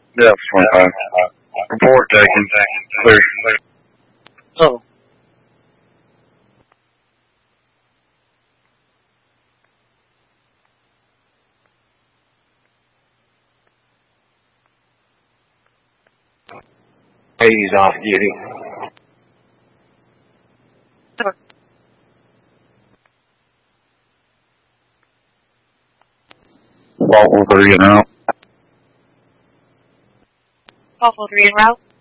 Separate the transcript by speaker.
Speaker 1: Yeah, 25. Report taken. Clear.
Speaker 2: Oh.
Speaker 3: He's off duty.
Speaker 1: Vault 3 and out.
Speaker 4: Vault 3 en route.